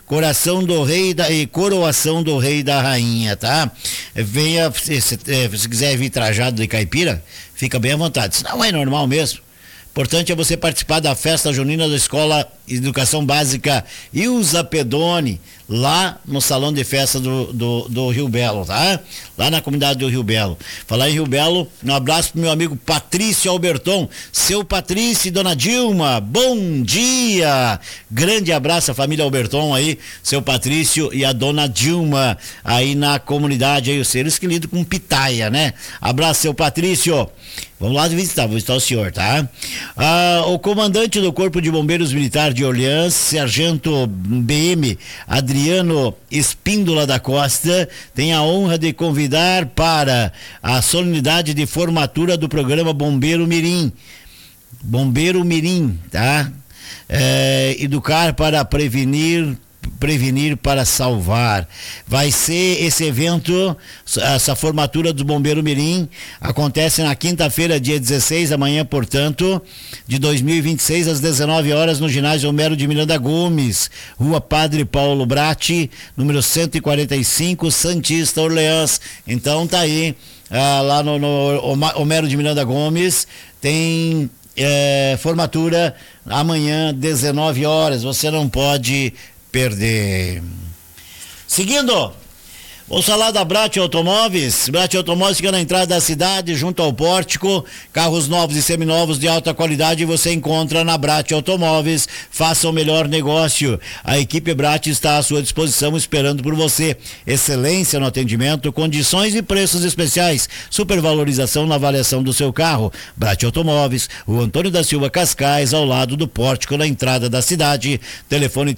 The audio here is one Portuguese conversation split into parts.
coração do rei e coroação do rei e da rainha, tá? Venha, se quiser vir trajado de caipira, fica bem à vontade. Se não, é normal mesmo. Importante é você participar da festa junina da Escola de Educação Básica Ilza Pedoni, lá no salão de festa do Rio Belo, tá? Lá na comunidade do Rio Belo. Falar em Rio Belo, um abraço pro meu amigo Patrício Alberton, seu Patrício e dona Dilma, bom dia! Grande abraço à família Alberton aí, seu Patrício e a dona Dilma aí na comunidade aí, os seres que lidam com pitaia, né? Abraço, seu Patrício. Vamos lá visitar o senhor, tá? O comandante do Corpo de Bombeiros Militar de Orleans, Sargento BM Adriano Espíndola da Costa, tem a honra de convidar para a solenidade de formatura do programa Bombeiro Mirim. Bombeiro Mirim, tá? Educar para prevenir para salvar. Vai ser esse evento, essa formatura do Bombeiro Mirim, acontece na quinta-feira, dia 16, amanhã, portanto, de 2026, às 19 horas, no ginásio Homero de Miranda Gomes, Rua Padre Paulo Bratti, número 145, Santista, Orleans. Então tá aí, lá no Homero de Miranda Gomes, tem formatura amanhã, 19 horas, você não pode perder. Seguindo, vamos falar da Bratti Automóveis. Bratti Automóveis fica na entrada da cidade, junto ao pórtico. Carros novos e seminovos de alta qualidade você encontra na Bratti Automóveis. Faça o melhor negócio. A equipe Bratti está à sua disposição, esperando por você. Excelência no atendimento, condições e preços especiais. Supervalorização na avaliação do seu carro. Bratti Automóveis, o Antônio da Silva Cascais, ao lado do pórtico, na entrada da cidade. Telefone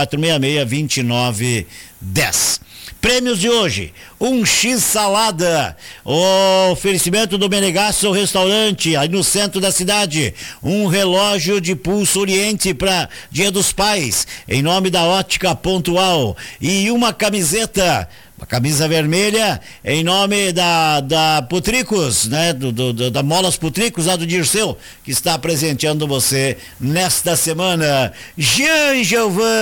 3466-2910. Prêmios de hoje, um X salada, o oferecimento do Menegasso Restaurante, aí no centro da cidade, um relógio de pulso Oriente para Dia dos Pais, em nome da Ótica Pontual, e uma camiseta, uma camisa vermelha, em nome da Putricos, né, da Molas Putricos, lá do Dirceu, que está presenteando você nesta semana. Jean Giovan.